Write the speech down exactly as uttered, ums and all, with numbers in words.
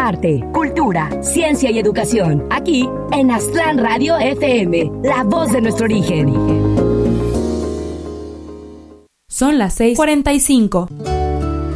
arte, cultura, ciencia y educación. Aquí en Aztlán Radio F M, la voz de nuestro origen. Son las seis cuarenta y cinco.